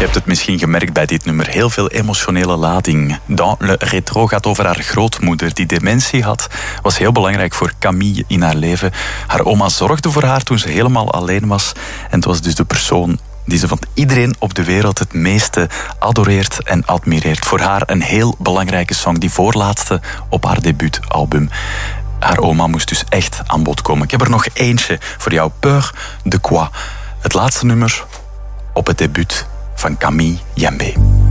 Je hebt het misschien gemerkt bij dit nummer. Heel veel emotionele lading. Dans le rétro gaat over haar grootmoeder die dementie had. Was heel belangrijk voor Camille in haar leven. Haar oma zorgde voor haar toen ze helemaal alleen was. En het was dus de persoon die ze van iedereen op de wereld het meeste adoreert en admireert. Voor haar een heel belangrijke song. Die voorlaatste op haar debuutalbum. Haar oma moest dus echt aan bod komen. Ik heb er nog eentje voor jou. Peur de quoi. Het laatste nummer op het debuut van Camille Jembe.